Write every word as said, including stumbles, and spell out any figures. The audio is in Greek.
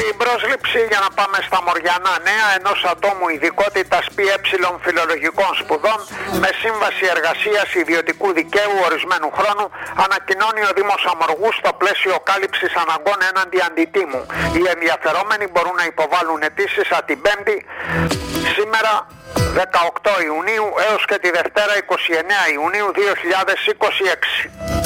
Η πρόσληψη, για να πάμε στα μοριανά νέα, ενός ατόμου ειδικότητας ΠΕ φιλολογικών σπουδών με σύμβαση εργασίας ιδιωτικού δικαίου ορισμένου χρόνου ανακοινώνει ο Δήμος Αμοργού στο πλαίσιο κάλυψης αναγκών έναντι αντιτίμου. Οι ενδιαφερόμενοι μπορούν να υποβάλουν αιτήσεις από την Πέμπτη, σήμερα δεκαοκτώ Ιουνίου, έως και τη Δευτέρα είκοσι εννέα Ιουνίου δύο χιλιάδες είκοσι έξι.